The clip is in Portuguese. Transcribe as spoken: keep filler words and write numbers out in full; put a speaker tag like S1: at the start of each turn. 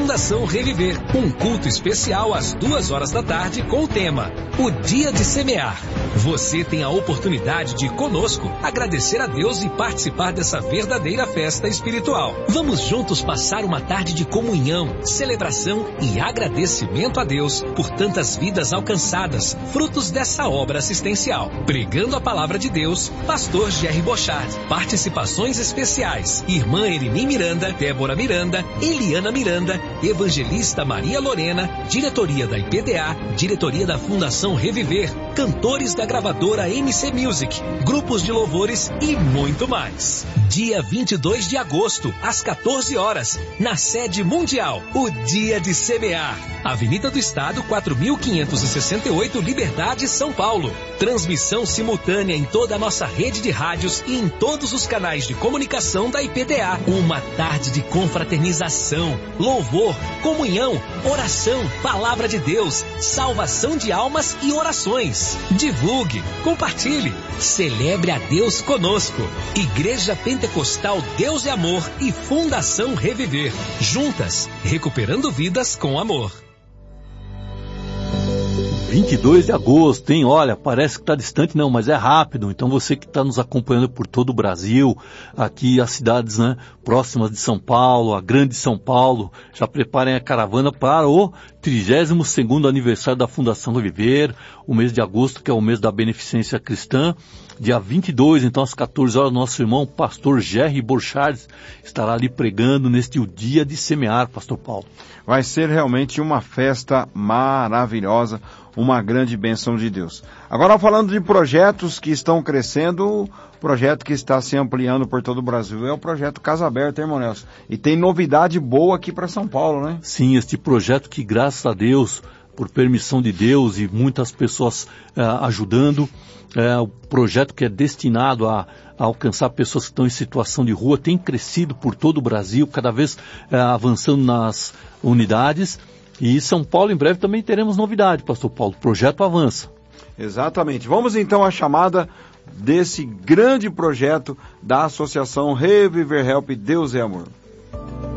S1: Fundação Reviver. Um culto especial às duas horas da tarde com o tema O Dia de Semear. Você tem a oportunidade de, conosco, agradecer a Deus e participar dessa verdadeira festa espiritual. Vamos juntos passar uma tarde de comunhão, celebração e agradecimento a Deus por tantas vidas alcançadas, frutos dessa obra assistencial. Pregando a palavra de Deus, Pastor Jerry Bochard. Participações especiais: Irmã Erini Miranda, Débora Miranda, Eliana Miranda, Evangelista Maria Lorena, diretoria da I P D A, diretoria da Fundação Reviver, cantores da gravadora M C Music, grupos de louvores e muito mais. Dia vinte e dois de agosto, às quatorze horas, na sede mundial, o Dia de Semear. Avenida do Estado, quatro mil quinhentos e sessenta e oito, Liberdade, São Paulo. Transmissão simultânea em toda a nossa rede de rádios e em todos os canais de comunicação da I P D A. Uma tarde de confraternização, louvor, comunhão, oração, palavra de Deus, salvação de almas e orações. Divulgue, compartilhe, celebre a Deus conosco. Igreja Pentecostal Deus e Amor e Fundação Reviver. Juntas, recuperando vidas com amor.
S2: vinte e dois de agosto, hein? Olha, parece que está distante, não, mas é rápido. Então você que está nos acompanhando por todo o Brasil, aqui as cidades, né, próximas de São Paulo, a grande São Paulo, já preparem a caravana para o trigésimo segundo aniversário da Fundação Reviver, o mês de agosto, que é o mês da beneficência cristã. Dia vinte e dois, então às quatorze horas, nosso irmão Pastor Jerry Bochard estará ali pregando neste o Dia de Semear, Pastor Paulo.
S3: Vai ser realmente uma festa maravilhosa, uma grande bênção de Deus. Agora, falando de projetos que estão crescendo, o projeto que está se ampliando por todo o Brasil é o projeto Casa Aberta, irmão Nelson. E tem novidade boa aqui para São Paulo, né?
S2: Sim, este projeto que, graças a Deus, por permissão de Deus e muitas pessoas eh, ajudando, é, o projeto que é destinado a, a alcançar pessoas que estão em situação de rua tem crescido por todo o Brasil, cada vez é, avançando nas unidades. E São Paulo, em breve, também teremos novidade, Pastor Paulo. O projeto avança.
S3: Exatamente. Vamos então à chamada desse grande projeto da Associação Reviver Help Deus é Amor.